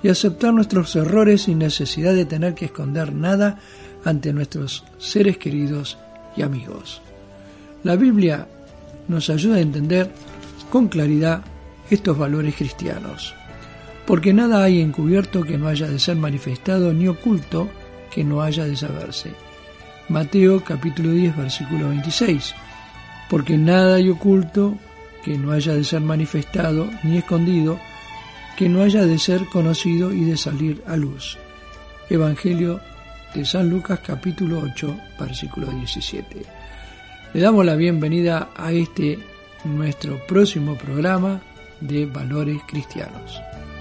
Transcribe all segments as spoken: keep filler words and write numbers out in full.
y aceptar nuestros errores sin necesidad de tener que esconder nada ante nuestros seres queridos y amigos. La Biblia nos ayuda a entender con claridad estos valores cristianos, porque nada hay encubierto que no haya de ser manifestado, ni oculto que no haya de saberse. Mateo capítulo diez, versículo veintiséis. Porque nada hay oculto que no haya de ser manifestado, ni escondido, que no haya de ser conocido y de salir a luz. Evangelio de San Lucas capítulo ocho, versículo diecisiete. Le damos la bienvenida a este nuestro próximo programa de Valores Cristianos.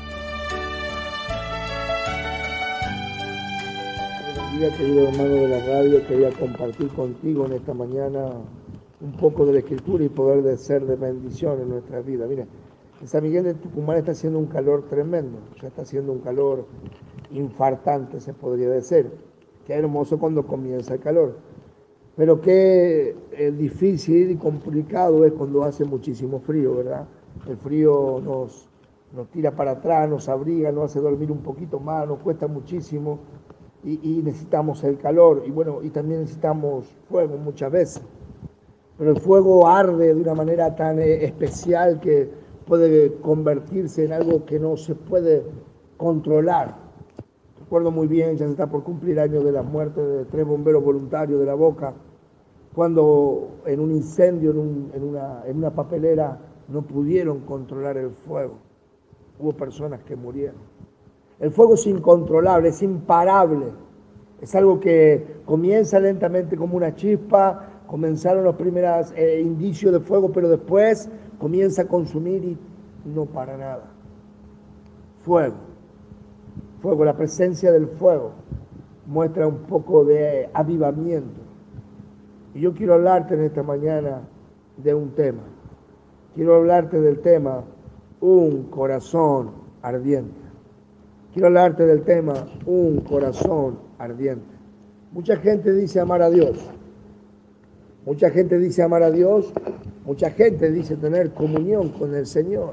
Buenos días, querido hermano de la radio. Quería compartir contigo en esta mañana un poco de la Escritura y poder de ser de bendición en nuestra vida. Mira, en San Miguel de Tucumán está haciendo un calor tremendo, ya está haciendo un calor infartante, se podría decir. Qué hermoso cuando comienza el calor, pero qué eh, difícil y complicado es cuando hace muchísimo frío, ¿verdad? El frío nos, nos tira para atrás, nos abriga, nos hace dormir un poquito más, nos cuesta muchísimo y, y necesitamos el calor y bueno, y también necesitamos fuego muchas veces. Pero el fuego arde de una manera tan eh, especial que puede convertirse en algo que no se puede controlar. Recuerdo muy bien, ya se está por cumplir años de la muerte de tres bomberos voluntarios de La Boca, cuando en un incendio en, un, en, una, en una papelera no pudieron controlar el fuego. Hubo personas que murieron. El fuego es incontrolable, es imparable. Es algo que comienza lentamente como una chispa. Comenzaron los primeros eh, indicios de fuego, pero después comienza a consumir y no para nada. Fuego. Fuego, la presencia del fuego muestra un poco de avivamiento. Y yo quiero hablarte en esta mañana de un tema. Quiero hablarte del tema, un corazón ardiente. Quiero hablarte del tema, un corazón ardiente. Mucha gente dice amar a Dios. Mucha gente dice amar a Dios, mucha gente dice tener comunión con el Señor.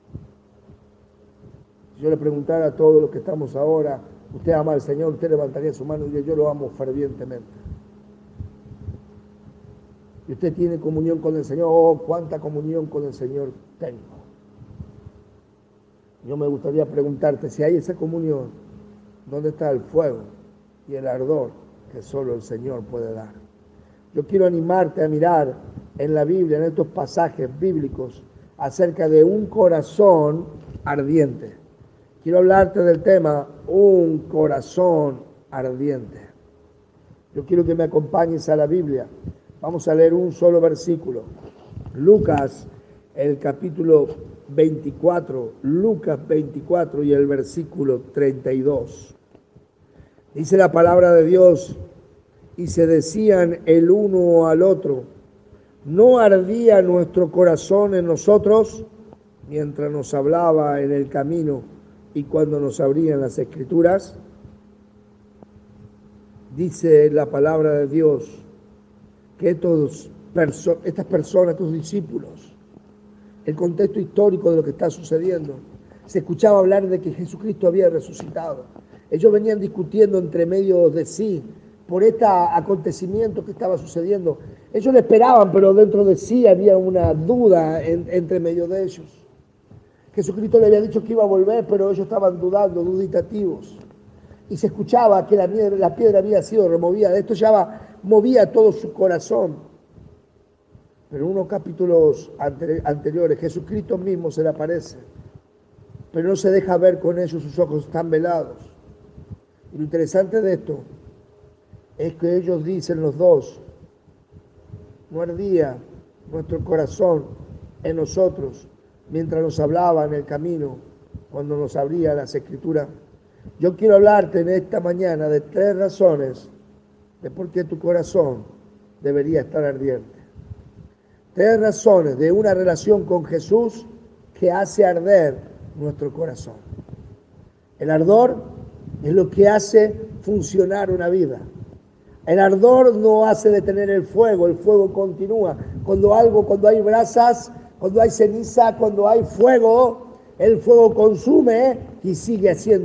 Si yo le preguntara a todos los que estamos ahora, ¿usted ama al Señor? Usted levantaría su mano y diría, yo lo amo fervientemente. ¿Y usted tiene comunión con el Señor? Oh, ¿cuánta comunión con el Señor tengo? Yo me gustaría preguntarte, si hay esa comunión, ¿dónde está el fuego y el ardor que solo el Señor puede dar? Yo quiero animarte a mirar en la Biblia, en estos pasajes bíblicos, acerca de un corazón ardiente. Quiero hablarte del tema, un corazón ardiente. Yo quiero que me acompañes a la Biblia. Vamos a leer un solo versículo. Lucas, el capítulo veinticuatro, Lucas veinticuatro y el versículo treinta y dos. Dice la palabra de Dios: y se decían el uno al otro, ¿no ardía nuestro corazón en nosotros mientras nos hablaba en el camino y cuando nos abrían las Escrituras? Dice la palabra de Dios que estos perso- estas personas, estos discípulos, el contexto histórico de lo que está sucediendo, se escuchaba hablar de que Jesucristo había resucitado. Ellos venían discutiendo entre medio de sí por este acontecimiento que estaba sucediendo. Ellos lo esperaban, pero dentro de sí había una duda en, entre medio de ellos. Jesucristo le había dicho que iba a volver, pero ellos estaban dudando, duditativos. Y se escuchaba que la, la piedra había sido removida. Esto ya movía todo su corazón. Pero en unos capítulos anteriores, Jesucristo mismo se le aparece, pero no se deja ver con ellos, sus ojos están velados. Y lo interesante de esto es que ellos dicen los dos, no ardía nuestro corazón en nosotros mientras nos hablaba en el camino, cuando nos abría las Escrituras. Yo quiero hablarte en esta mañana de tres razones de por qué tu corazón debería estar ardiente. Tres razones de una relación con Jesús que hace arder nuestro corazón. El ardor es lo que hace funcionar una vida. El ardor no hace detener el fuego, el fuego continúa. Cuando algo, cuando hay brasas, cuando hay ceniza, cuando hay fuego, el fuego consume y sigue haciendo